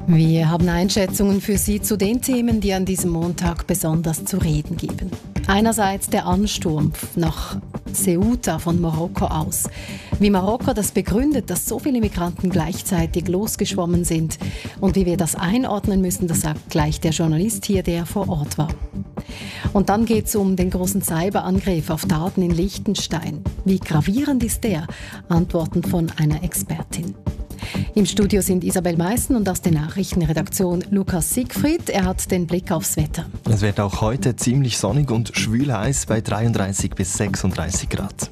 Wir haben Einschätzungen für Sie zu den Themen, die an diesem Montag besonders zu reden geben. Einerseits der Ansturm nach Ceuta von Marokko aus. Wie Marokko das begründet, dass so viele Migranten gleichzeitig losgeschwommen sind. Und wie wir das einordnen müssen, das sagt gleich der Journalist hier, der vor Ort war. Und dann geht es um den großen Cyberangriff auf Daten in Liechtenstein. Wie gravierend ist der? Antworten von einer Expertin. Im Studio sind Isabel Meissen und aus der Nachrichtenredaktion Lukas Siegfried. Er hat den Blick aufs Wetter. Es wird auch heute ziemlich sonnig und schwül heiß bei 33 bis 36 Grad.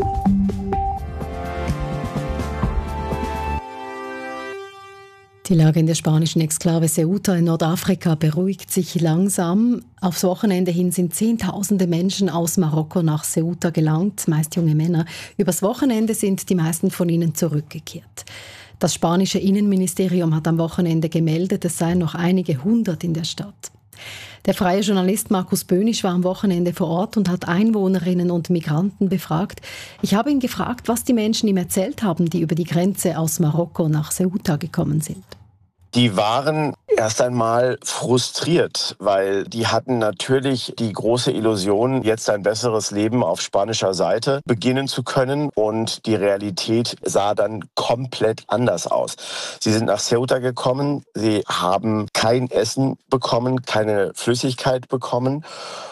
Die Lage in der spanischen Exklave Ceuta in Nordafrika beruhigt sich langsam. Aufs Wochenende hin sind Zehntausende Menschen aus Marokko nach Ceuta gelangt, meist junge Männer. Übers Wochenende sind die meisten von ihnen zurückgekehrt. Das spanische Innenministerium hat am Wochenende gemeldet, es seien noch einige hundert in der Stadt. Der freie Journalist Markus Böhnisch war am Wochenende vor Ort und hat Einwohnerinnen und Migranten befragt. Ich habe ihn gefragt, was die Menschen ihm erzählt haben, die über die Grenze aus Marokko nach Ceuta gekommen sind. Die waren erst einmal frustriert, weil die hatten natürlich die große Illusion, jetzt ein besseres Leben auf spanischer Seite beginnen zu können. Und die Realität sah dann komplett anders aus. Sie sind nach Ceuta gekommen, sie haben kein Essen bekommen, keine Flüssigkeit bekommen.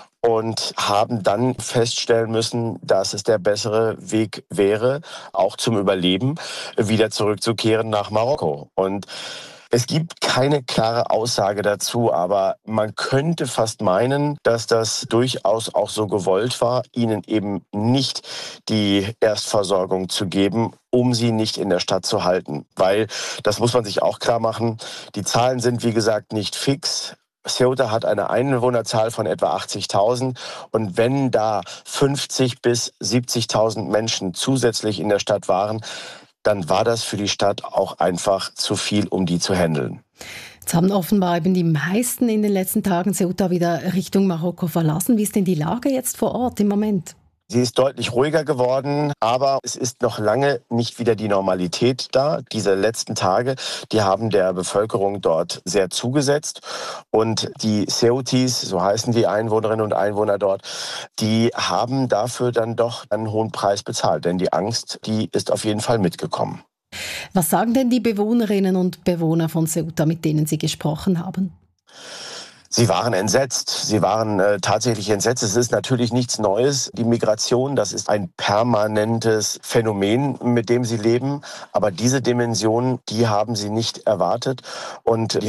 Und haben dann feststellen müssen, dass es der bessere Weg wäre, auch zum Überleben, wieder zurückzukehren nach Marokko. Und es gibt keine klare Aussage dazu, aber man könnte fast meinen, dass das durchaus auch so gewollt war, ihnen eben nicht die Erstversorgung zu geben, um sie nicht in der Stadt zu halten. Weil, das muss man sich auch klar machen, die Zahlen sind wie gesagt nicht fix. Ceuta hat eine Einwohnerzahl von etwa 80.000 und wenn da 50.000 bis 70.000 Menschen zusätzlich in der Stadt waren, dann war das für die Stadt auch einfach zu viel, um die zu handeln. Jetzt haben offenbar eben die meisten in den letzten Tagen Ceuta wieder Richtung Marokko verlassen. Wie ist denn die Lage jetzt vor Ort im Moment? Sie ist deutlich ruhiger geworden, aber es ist noch lange nicht wieder die Normalität da. Diese letzten Tage, die haben der Bevölkerung dort sehr zugesetzt. Und die Ceutis, so heißen die Einwohnerinnen und Einwohner dort, die haben dafür dann doch einen hohen Preis bezahlt. Denn die Angst, die ist auf jeden Fall mitgekommen. Was sagen denn die Bewohnerinnen und Bewohner von Ceuta, mit denen Sie gesprochen haben? Sie waren entsetzt. Sie waren tatsächlich entsetzt. Es ist natürlich nichts Neues. Die Migration, das ist ein permanentes Phänomen, mit dem sie leben. Aber diese Dimension, die haben sie nicht erwartet. Und die